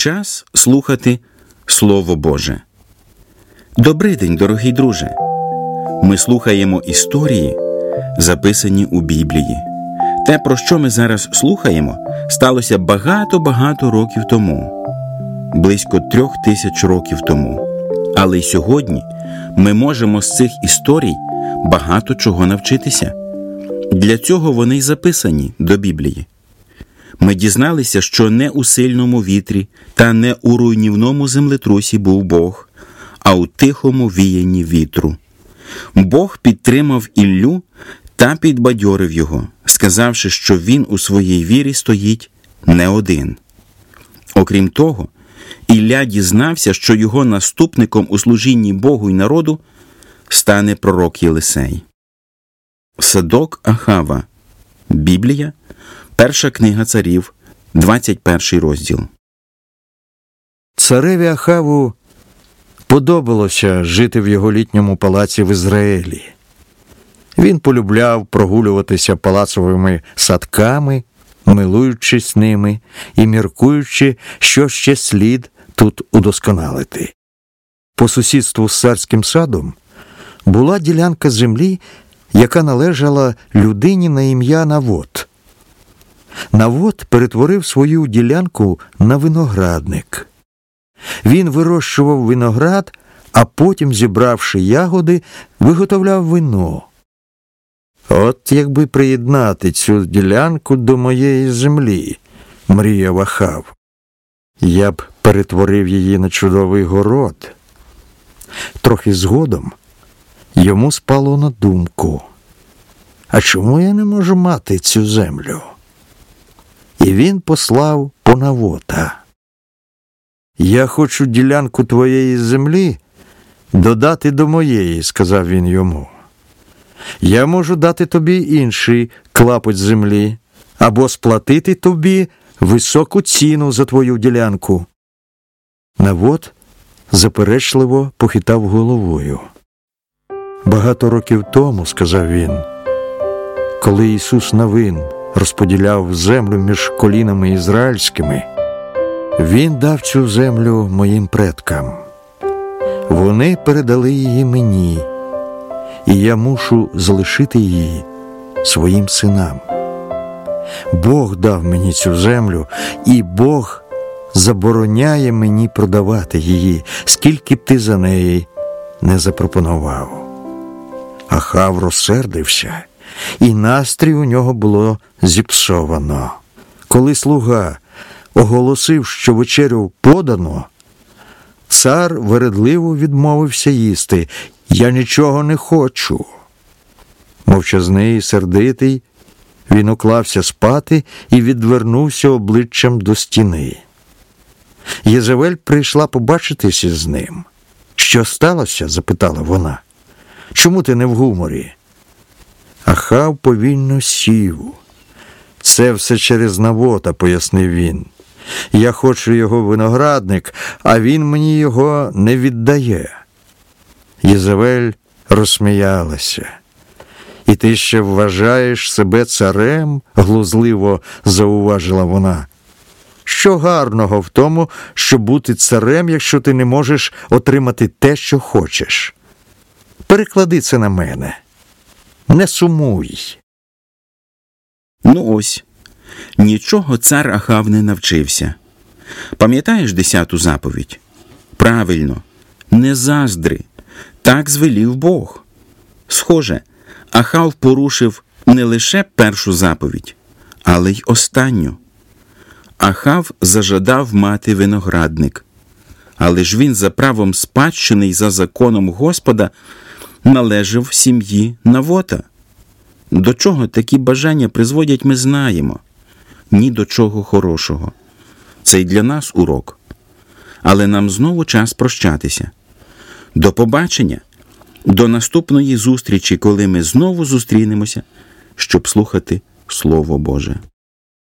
Час слухати Слово Боже. Добрий день, дорогий друже! Ми слухаємо історії, записані у Біблії. Те, про що ми зараз слухаємо, сталося багато років тому. Близько 3000 років тому. Але й сьогодні ми можемо з цих історій багато чого навчитися. Для цього вони й записані до Біблії. Ми дізналися, що не у сильному вітрі та не у руйнівному землетрусі був Бог, а у тихому віянні вітру. Бог підтримав Іллю та підбадьорив його, сказавши, що він у своїй вірі стоїть не один. Окрім того, Ілля дізнався, що його наступником у служінні Богу й народу стане пророк Єлисей. Садок Ахава. Біблія. Перша книга Царів, 21 розділ. Цареві Ахаву подобалося жити в його літньому палаці в Ізраїлі. Він полюбляв прогулюватися палацовими садками, милуючись ними і міркуючи, що ще слід тут удосконалити. По сусідству з царським садом була ділянка землі, яка належала людині на ім'я Навот. Навот перетворив свою ділянку на виноградник. Він вирощував виноград, а потім, зібравши ягоди, виготовляв вино. «От якби приєднати цю ділянку до моєї землі», – мріяв Ахав. «Я б перетворив її на чудовий город». Трохи згодом йому спало на думку: «А чому я не можу мати цю землю?» І він послав по Навота. «Я хочу ділянку твоєї землі додати до моєї», – сказав він йому. «Я можу дати тобі інший клапоть землі, або сплатити тобі високу ціну за твою ділянку». Навот заперечливо похитав головою. «Багато років тому, – сказав він, – коли Ісус Навин розподіляв землю між колінами ізраїльськими, Він дав цю землю моїм предкам. Вони передали її мені, і я мушу залишити її своїм синам. Бог дав мені цю землю, і Бог забороняє мені продавати її, скільки б ти за неї не запропонував». Ахав розсердився, і настрій у нього було зіпсовано. Коли слуга оголосив, що вечерю подано, цар вередливо відмовився їсти. «Я нічого не хочу». Мовчазний і сердитий, він уклався спати і відвернувся обличчям до стіни. Єзавель прийшла побачитися з ним. «Що сталося?» – запитала вона. «Чому ти не в гуморі?» Ахав повільно сів. «Це все через Навота», – пояснив він. «Я хочу його виноградник, а він мені його не віддає». Єзавель розсміялася. «І ти ще вважаєш себе царем?» – глузливо зауважила вона. «Що гарного в тому, щоб бути царем, якщо ти не можеш отримати те, що хочеш? Переклади це на мене. Не сумуй». Ну ось, нічого цар Ахав не навчився. Пам'ятаєш 10-ту заповідь? Правильно, не заздри. Так звелів Бог. Схоже, Ахав порушив не лише першу заповідь, але й останню. Ахав зажадав мати виноградник. Але ж він за правом спадщини й за законом Господа належав сім'ї Навота. До чого такі бажання призводять, ми знаємо. Ні до чого хорошого. Це й для нас урок. Але нам знову час прощатися. До побачення, до наступної зустрічі, коли ми знову зустрінемося, щоб слухати Слово Боже.